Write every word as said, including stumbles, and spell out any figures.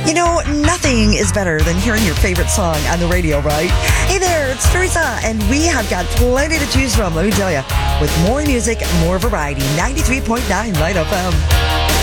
You know, nothing is better than hearing your favorite song on the radio, right? Hey there, it's Teresa, and we have got plenty to choose from, let me tell you. With more music, more variety, ninety-three point nine Light F M.